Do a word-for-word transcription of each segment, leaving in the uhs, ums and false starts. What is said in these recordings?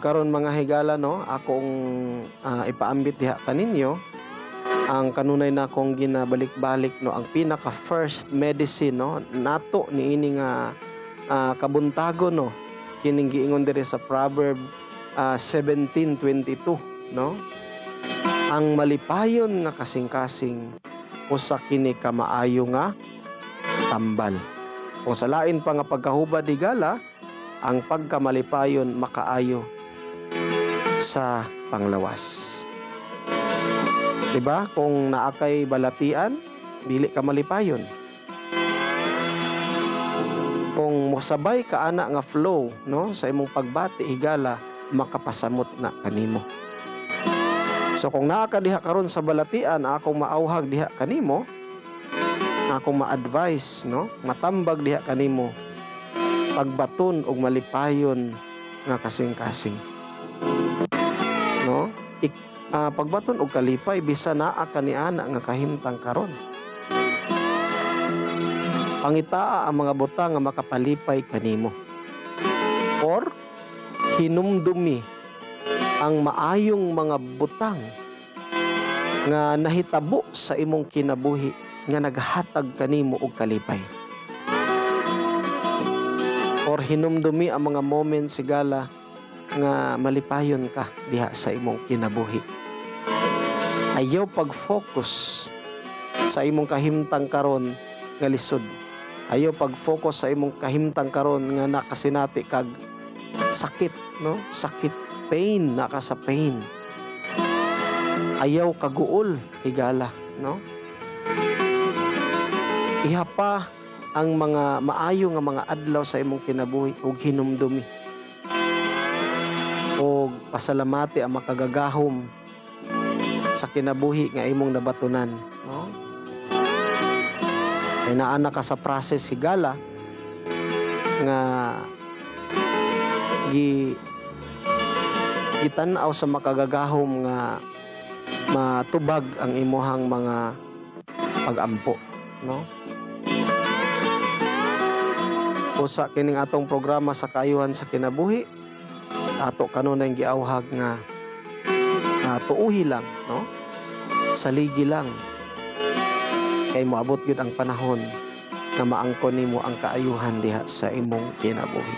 karon mga higala no, akong ah, ipaambit diha kaninyo ang kanunay na akong ginabalik-balik no, ang pinaka first medicine no nato niini nga ah, kabuntagon no, kining giingon diri sa Proverb ah, seventeen twenty-two no. Ang malipayon nga kasing-kasing usa kini ka maayo nga tambal. Kung sa lain pa nga pagkahubad higala, ang pagkamalipayon makaayo sa panglawas. Diba? Kung naakay balatian, dili ka malipayon. Kung mosabay ka ana nga flow no sa imong pagbati higala, makapasamot na kanimo. So kung naa ka diha karon sa balatian, akong maauhag diha kanimo, akong ma-advise no, matambag diha kanimo pagbaton og malipayon nga kasing-kasing. No? Ik, uh, pagbaton og kalipay bisa naa kaniana nga kahimtang karon. Pangitaa ang mga butang nga makapalipay kanimo. Or hinumdumi ang maayong mga butang nga nahitabo sa imong kinabuhi nga naghatag kanimo og kalipay. Or hinumdumi ang mga moments sigala nga malipayon ka diha sa imong kinabuhi. Ayaw pag-focus sa imong kahimtang karon nga lisod. Ayaw pag-focus sa imong kahimtang karon nga nakasinati kag sakit, no? Sakit, pain, naka sa pain. Ayaw kaguol higala, no? Ihapa ang mga maayo nga mga adlaw sa imong kinabuhi ug hinumdumi. O pasalamati ang makagagahom sa kinabuhi nga imong nabatunan, no? Ay naana ka sa process higala nga gi gitan-aw sa makagagahom nga matubag ang imuhang mga pag-ampo, no? Usa kining atong programa sa kaayuhan sa kinabuhi, ato kanunay giawhag nga uh, tuuhi lang, no? Saligi lang. Kay moabot gyud ang panahon na maangkon nimo ang kaayuhan diha sa imong kinabuhi.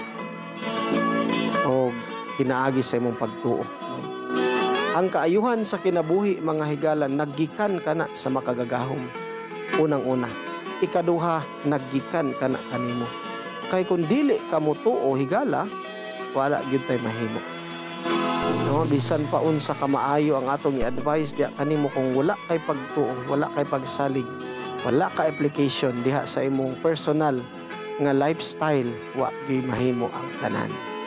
O kinaagi sa imong pagtuo. No? Ang kaayuhan sa kinabuhi mga higala naggikan kana sa makagagahom. Unang-una, ikaduha naggikan kana kanimo. Kay kung dili ka mo tuo higala, wala gyud tay mahimo. No, bisan pa unsa ka maayo ang atong i-advise diha kanimo kung wala kay pagtuo, wala kay pagsalig, wala ka application diha sa imong personal nga lifestyle, wa gyud mahimo ang tanan.